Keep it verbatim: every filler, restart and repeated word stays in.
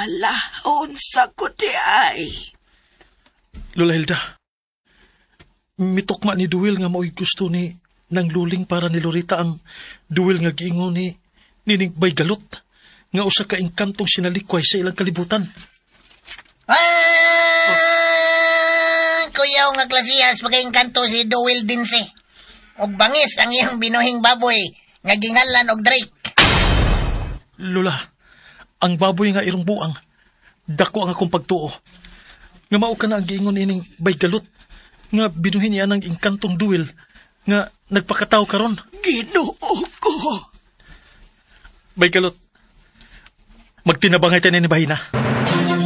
Hala, unsa ko di ay. Lola Hilda, mitokma ni Duwil nga mao'y gusto ni nang luling para ni Lorita ang Duwil nga giingon ni Nining Baygalot nga usa ka engkantong sinalikway sa ilang kalibutan. Ah! Oh. Kuyaw nga klasihas pagka-engkanto si Duwil dinse. Og bangis ang iyang binuhing baboy nga gingalan og Drake. Lola, ang baboy nga irong buang, dako ang akong pagtuo. Nga mao ka na ang giingon ining Baygalot, nga binuhin niya ng engkantong Duwil, nga nagpakataw karon. Ginoo ko. Baygalot, magtinabangay tayo ni Bahina.